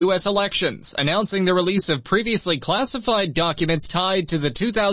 U.S. elections, announcing the release of previously classified documents tied to the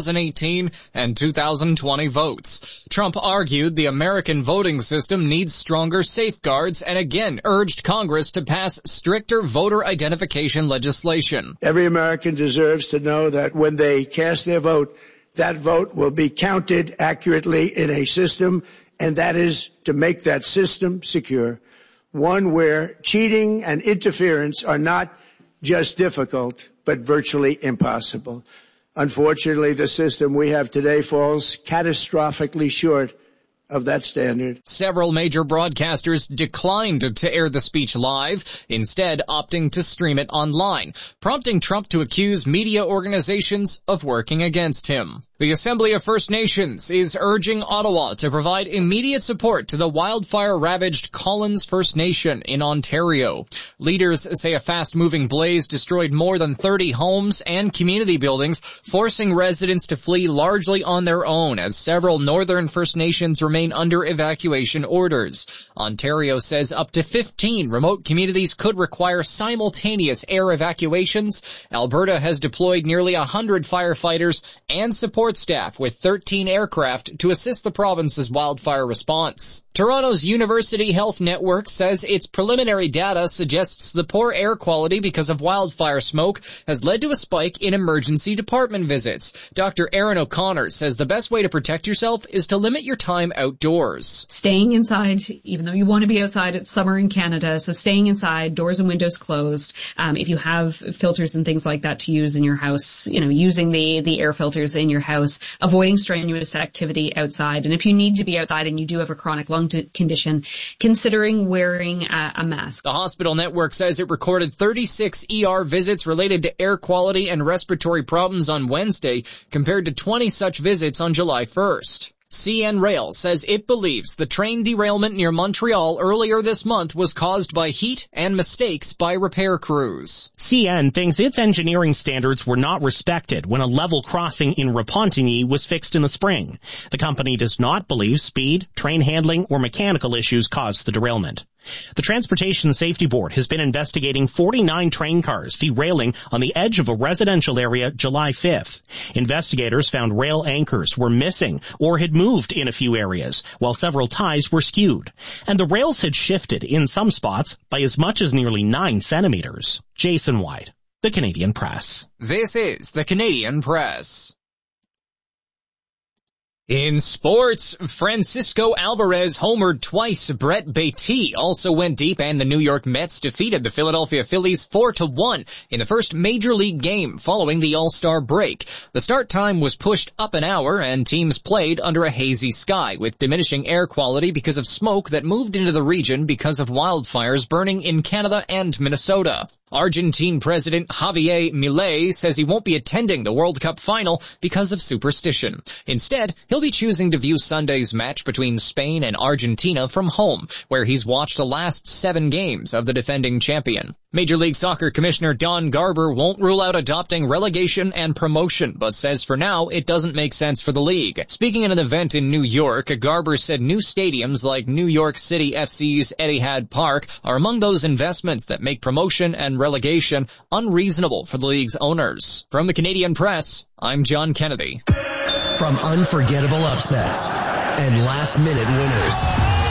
2018 and 2020 votes. Trump argued the American voting system needs stronger safeguards and again urged Congress to pass stricter voter identification legislation. Every American deserves to know that when they cast their vote, that vote will be counted accurately in a system, and that is to make that system secure. One where cheating and interference are not just difficult, but virtually impossible. Unfortunately, the system we have today falls catastrophically short of that standard. Several major broadcasters declined to air the speech live, instead opting to stream it online, prompting Trump to accuse media organizations of working against him. The Assembly of First Nations is urging Ottawa to provide immediate support to the wildfire-ravaged Collins First Nation in Ontario. Leaders say a fast-moving blaze destroyed more than 30 homes and community buildings, forcing residents to flee largely on their own as several northern First Nations remain under evacuation orders. Ontario says up to 15 remote communities could require simultaneous air evacuations. Alberta has deployed nearly 100 firefighters and support staff with 13 aircraft to assist the province's wildfire response. Toronto's University Health Network says its preliminary data suggests the poor air quality because of wildfire smoke has led to a spike in emergency department visits. Dr. Aaron O'Connor says the best way to protect yourself is to limit your time outdoors. Staying inside, even though you want to be outside, it's summer in Canada, so staying inside, doors and windows closed. If you have filters and things like that to use in your house, using the air filters in your house, avoiding strenuous activity outside. And if you need to be outside and you do have a chronic lung condition, considering wearing a mask. The hospital network says it recorded 36 ER visits related to air quality and respiratory problems on Wednesday, compared to 20 such visits on July 1st. CN Rail says it believes the train derailment near Montreal earlier this month was caused by heat and mistakes by repair crews. CN thinks its engineering standards were not respected when a level crossing in Repentigny was fixed in the spring. The company does not believe speed, train handling, or mechanical issues caused the derailment. The Transportation Safety Board has been investigating 49 train cars derailing on the edge of a residential area July 5th. Investigators found rail anchors were missing or had moved in a few areas, while several ties were skewed. And the rails had shifted in some spots by as much as nearly 9 centimeters. Jason White, The Canadian Press. This is The Canadian Press. In sports, Francisco Alvarez homered twice. Brett Baty also went deep, and the New York Mets defeated the Philadelphia Phillies 4-1 in the first major league game following the All-Star break. The start time was pushed up an hour, and teams played under a hazy sky with diminishing air quality because of smoke that moved into the region because of wildfires burning in Canada and Minnesota. Argentine President Javier Milei says he won't be attending the World Cup final because of superstition. Instead, he'll be choosing to view Sunday's match between Spain and Argentina from home, where he's watched the last 7 games of the defending champion. Major League Soccer Commissioner Don Garber won't rule out adopting relegation and promotion, but says for now it doesn't make sense for the league. Speaking at an event in New York, Garber said new stadiums like New York City FC's Etihad Park are among those investments that make promotion and relegation unreasonable for the league's owners. From the Canadian Press, I'm John Kennedy. From unforgettable upsets and last-minute winners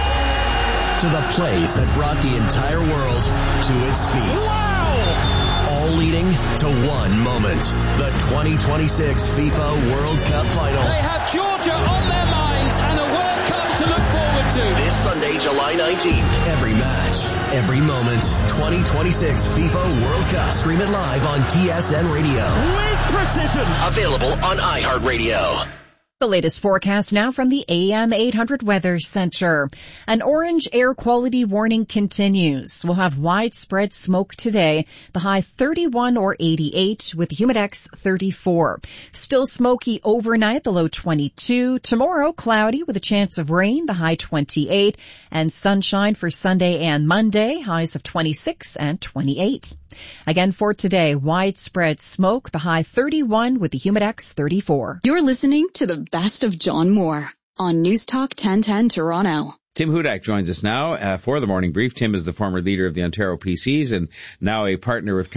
to the plays that brought the entire world to its feet. Wow! All leading to one moment, the 2026 FIFA World Cup Final. They have Georgia on their minds and a World Cup to look forward to. This Sunday, July 19th. Every match, every moment, 2026 FIFA World Cup. Stream it live on TSN Radio. With precision. Available on iHeartRadio. The latest forecast now from the AM 800 Weather Center. An orange air quality warning continues. We'll have widespread smoke today. The high 31 or 88 with the humidex 34. Still smoky overnight, the low 22. Tomorrow, cloudy with a chance of rain, the high 28. And sunshine for Sunday and Monday, highs of 26 and 28. Again for today, widespread smoke, the high 31 with the humidex 34. You're listening to the best of John Moore on News Talk 1010 Toronto. Tim Hudak joins us now for the Morning Brief. Tim is the former leader of the Ontario PCs and now a partner with